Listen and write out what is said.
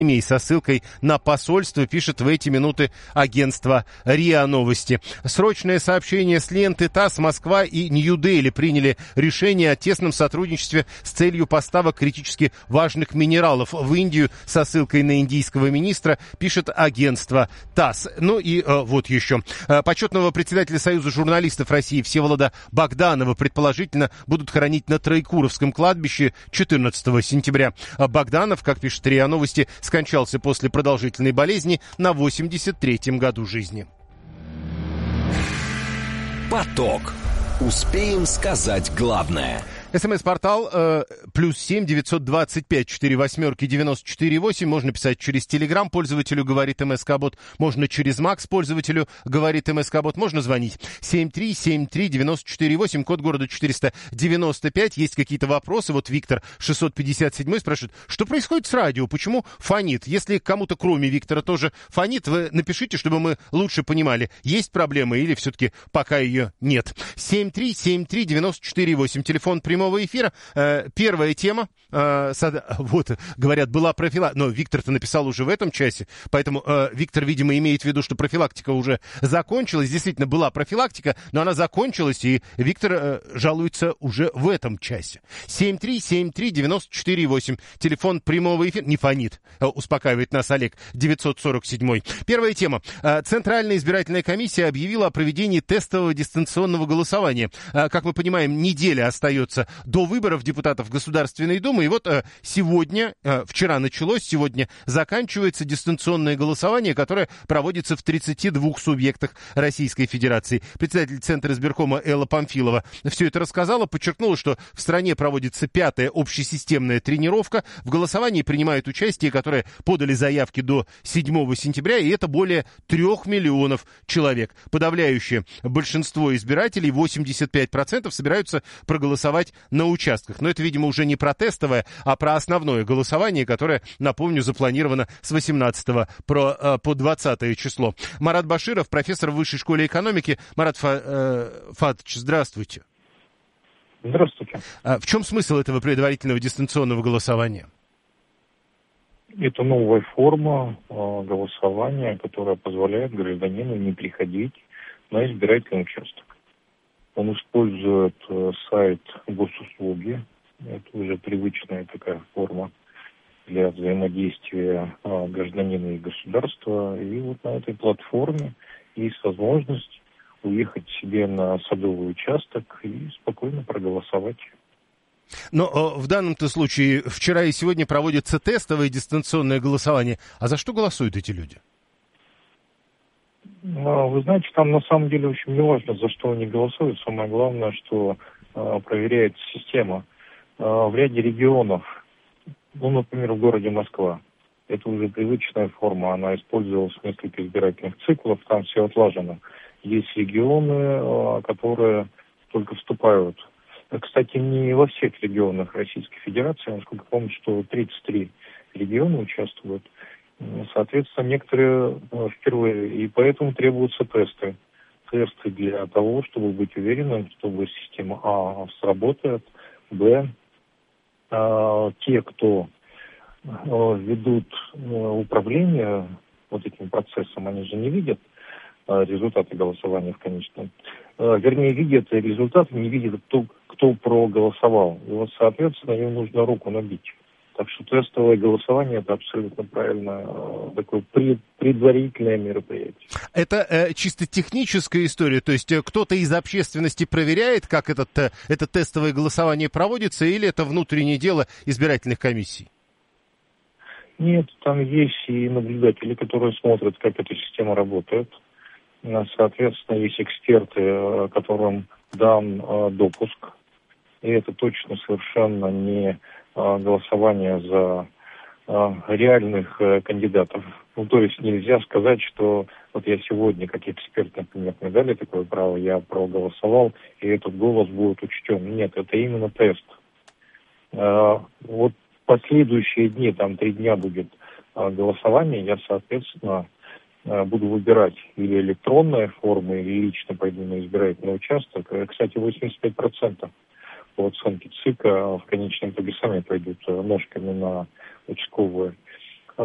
со ссылкой на посольство, пишет в эти минуты агентство РИА Новости. Срочное сообщение с ленты ТАСС. Москва и Нью-Дели приняли решение о тесном сотрудничестве с целью поставок критически важных минералов в Индию со ссылкой на индийского министра, пишет агентство ТАСС. Ну и вот еще. Почетного председателя Союза журналистов России Всеволода Богданова предположительно будут хоронить на Троекуровском кладбище 14 сентября. Богданов, как пишет РИА Новости, скончался после продолжительной болезни на 83-м году жизни. Поток. Успеем сказать главное. СМС-портал +7 925 48 94 8. Можно писать через Телеграм пользователю «Говорит МСК-бот». Можно через Макс пользователю «Говорит МСК-бот». Можно звонить 7373948, код города 495. Есть какие-то вопросы. Вот Виктор 657 спрашивает, что происходит с радио? Почему фонит? Если кому-то кроме Виктора тоже фонит, вы напишите, чтобы мы лучше понимали, есть проблема или все-таки пока ее нет. 7373948. Телефон прямого эфира. Первая тема. Вот, говорят, была профилактика. Но Виктор-то написал уже в этом часе. Поэтому Виктор, видимо, имеет в виду, что профилактика уже закончилась. Действительно, была профилактика, но она закончилась, и Виктор жалуется уже в этом часе. 7373948. Телефон прямого эфира. Не фонит. Успокаивает нас Олег. 947. Первая тема. Центральная избирательная комиссия объявила о проведении тестового дистанционного голосования. Как мы понимаем, неделя остается до выборов депутатов Государственной Думы. И вот сегодня, вчера началось, сегодня заканчивается дистанционное голосование, которое проводится в 32 субъектах Российской Федерации. Председатель Центра избиркома Элла Памфилова все это рассказала, подчеркнула, что в стране проводится 5-я общесистемная тренировка. В голосовании принимают участие, которые подали заявки до 7 сентября, и это более 3 миллионов человек. Подавляющее большинство избирателей, 85%, собираются проголосовать на участках. Но это, видимо, уже не про тестовое, а про основное голосование, которое, напомню, запланировано с 18 по 20 число. Марат Баширов, профессор в Высшей школе экономики. Марат Фатович, здравствуйте. Здравствуйте. В чем смысл этого предварительного дистанционного голосования? Это новая форма голосования, которая позволяет гражданину не приходить на избирательный участок. Он использует сайт госуслуги. Это уже привычная такая форма для взаимодействия гражданина и государства. И вот на этой платформе есть возможность уехать себе на садовый участок и спокойно проголосовать. Но в данном-то случае вчера и сегодня проводится тестовое дистанционное голосование. А за что голосуют эти люди? Вы знаете, там на самом деле очень не важно, за что они голосуют. Самое главное, что проверяет система. В ряде регионов, например, в городе Москва, это уже привычная форма, она использовалась в нескольких избирательных циклов, там все отлажено. Есть регионы, которые только вступают. Кстати, не во всех регионах Российской Федерации, насколько помню, что 33 региона участвуют. Соответственно, некоторые впервые, и поэтому требуются тесты. Тесты для того, чтобы быть уверенным, чтобы система сработает, б, те, кто ведут управление вот этим процессом, они же не видят результаты голосования в конечном. Вернее, видят результаты, не видят, кто проголосовал. И вот, соответственно, им нужно руку набить. Так что тестовое голосование – это абсолютно правильно такое предварительное мероприятие. Это чисто техническая история, то есть кто-то из общественности проверяет, как это тестовое голосование проводится, или это внутреннее дело избирательных комиссий? Нет, там есть и наблюдатели, которые смотрят, как эта система работает. Соответственно, есть эксперты, которым дан допуск. И это точно совершенно не голосование за реальных кандидатов. То есть нельзя сказать, что вот я сегодня, как эксперт, например, мне дали такое право, я проголосовал, и этот голос будет учтен. Нет, это именно тест. Вот последующие дни, там 3 дня будет голосование, я, соответственно, буду выбирать или электронная форма, или лично пойду на избирательный участок. Кстати, 85% по оценке ЦИКа в конечном итоге сами пойдут ножками на участковые.